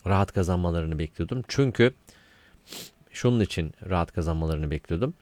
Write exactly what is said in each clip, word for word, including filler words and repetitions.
rahat kazanmalarını bekliyordum. Çünkü şunun için rahat kazanmalarını bekliyordum.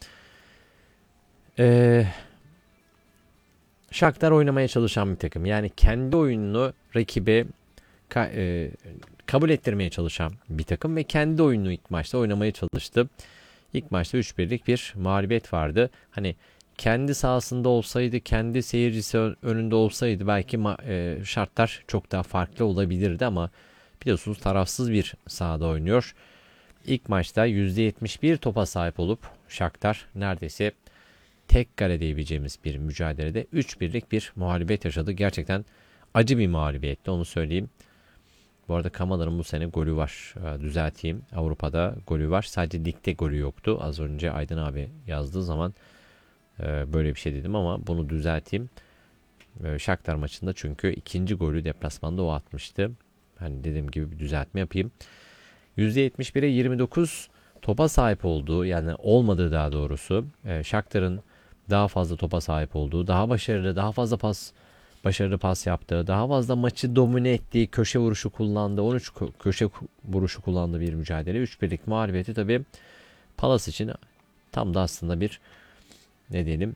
Ee, Shakhtar oynamaya çalışan bir takım. Yani kendi oyununu rakibe ka- e, kabul ettirmeye çalışan bir takım ve kendi oyununu ilk maçta oynamaya çalıştı. İlk maçta üç birlik bir mağlubiyet vardı. Hani kendi sahasında olsaydı, kendi seyircisi önünde olsaydı belki e, şartlar çok daha farklı olabilirdi ama biliyorsunuz tarafsız bir sahada oynuyor. İlk maçta yüzde yetmiş bir topa sahip olup Shakhtar neredeyse tek kale diyebileceğimiz bir mücadelede üç birlik bir mağlubiyet yaşadı. Gerçekten acı bir mağlubiyetti, onu söyleyeyim. Bu arada Kamala'nın bu sene golü var. Düzelteyim. Avrupa'da golü var. Sadece ligde golü yoktu. Az önce Aydın abi yazdığı zaman böyle bir şey dedim ama bunu düzelteyim. Shakhtar maçında çünkü ikinci golü deplasmanda o atmıştı. Hani dediğim gibi bir düzeltme yapayım. yüzde yetmiş bire yirmi dokuz topa sahip olduğu, yani olmadığı daha doğrusu. Shakhtar'ın daha fazla topa sahip olduğu, daha başarılı, daha fazla pas başarılı pas yaptığı, daha fazla maçı domine ettiği, köşe vuruşu kullandığı, on üç köşe vuruşu kullandığı bir mücadele. üç birlik mağlubiyeti tabii Palace için tam da aslında bir, ne diyelim,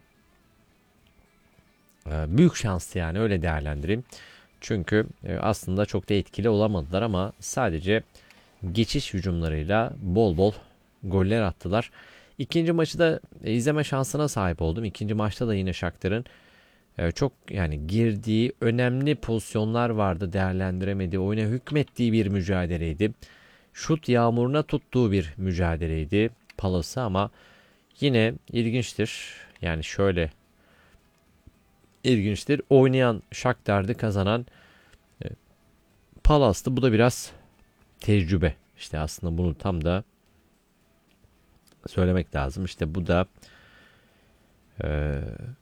büyük şanstı, yani öyle değerlendireyim. Çünkü aslında çok da etkili olamadılar ama sadece geçiş hücumlarıyla bol bol goller attılar. İkinci maçı da izleme şansına sahip oldum. İkinci maçta da yine Shakhtar'ın çok, yani girdiği önemli pozisyonlar vardı, değerlendiremediği, oyuna hükmettiği bir mücadeleydi. Şut yağmuruna tuttuğu bir mücadeleydi Palace'ı ama yine ilginçtir. Yani şöyle ilginçtir. Oynayan Shakhtar'dı, kazanan e, Palace'tı. Bu da biraz tecrübe. İşte aslında bunu tam da söylemek lazım. İşte bu da e,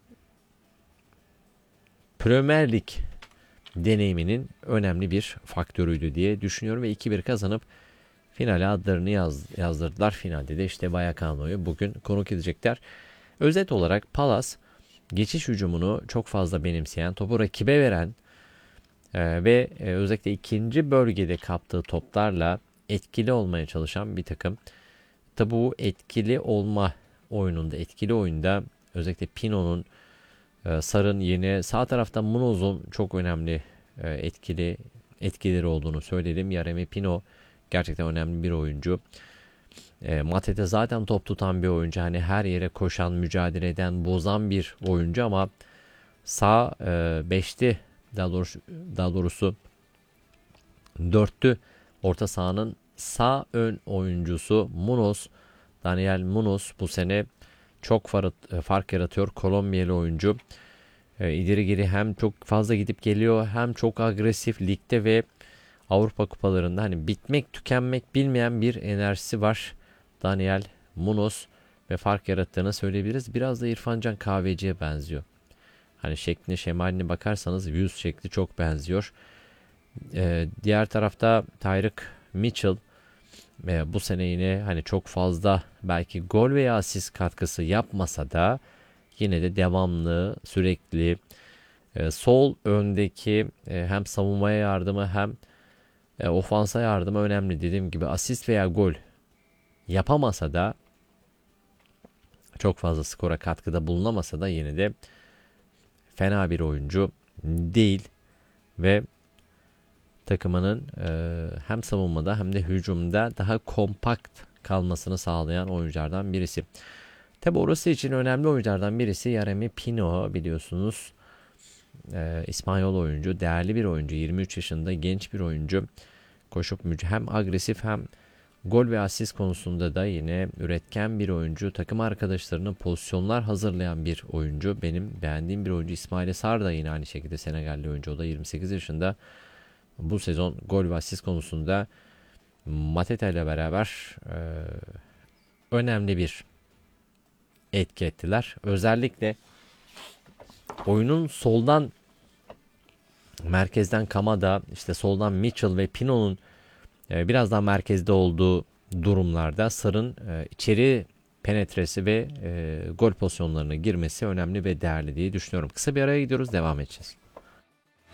Premier Lig deneyiminin önemli bir faktörüydü diye düşünüyorum ve iki bir kazanıp finale adlarını yaz, yazdırdılar. Finalde de işte Vallecano'yu bugün konuk edecekler. Özet olarak Palace geçiş hücumunu çok fazla benimseyen, topu rakibe veren e, ve e, özellikle ikinci bölgede kaptığı toplarla etkili olmaya çalışan bir takım. Tabi bu etkili olma oyununda, etkili oyunda özellikle Pino'nun, e, Sar'ın, yine sağ tarafta Munoz'un çok önemli e, etkili etkileri olduğunu söyledim. Yeremi Pino gerçekten önemli bir oyuncu. E, Matete zaten top tutan bir oyuncu. Hani her yere koşan, mücadele eden, bozan bir oyuncu ama sağ e, beşti, daha doğrusu, daha doğrusu dörttü orta sahanın sağ ön oyuncusu Munoz. Daniel Munoz bu sene çok fark yaratıyor. Kolombiyalı oyuncu. E, ileri geri hem çok fazla gidip geliyor, hem çok agresif ligde ve Avrupa kupalarında hani bitmek tükenmek bilmeyen bir enerjisi var Daniel Munoz ve fark yarattığını söyleyebiliriz. Biraz da İrfan Can Kahveci'ye benziyor. Hani şekline şemaline bakarsanız yüz şekli çok benziyor. Ee, diğer tarafta Tyrick Mitchell e, bu sene yine hani çok fazla belki gol veya asist katkısı yapmasa da yine de devamlı, sürekli e, sol öndeki e, hem savunmaya yardımı hem e, ofansa yardımı önemli. Dediğim gibi asist veya gol yapamasa da, çok fazla skora katkıda bulunamasa da yine de fena bir oyuncu değil ve takımının e, hem savunmada hem de hücumda daha kompakt kalmasını sağlayan oyunculardan birisi. Tabi orası için önemli oyunculardan birisi Yeremi Pino, biliyorsunuz. E, İspanyol oyuncu, değerli bir oyuncu, yirmi üç yaşında genç bir oyuncu. Koşup hem agresif hem gol ve asist konusunda da yine üretken bir oyuncu. Takım arkadaşlarının pozisyonlar hazırlayan bir oyuncu. Benim beğendiğim bir oyuncu. İsmail Sarr da yine aynı şekilde Senegalli oyuncu. O da yirmi sekiz yaşında. Bu sezon gol ve asist konusunda Mateta ile beraber e, önemli bir etki ettiler. Özellikle oyunun soldan, merkezden Kamada, işte soldan Mitchell ve Pino'nun e, biraz daha merkezde olduğu durumlarda Sar'ın e, içeri penetresi ve e, gol pozisyonlarına girmesi önemli ve değerli diye düşünüyorum. Kısa bir araya gidiyoruz, devam edeceğiz.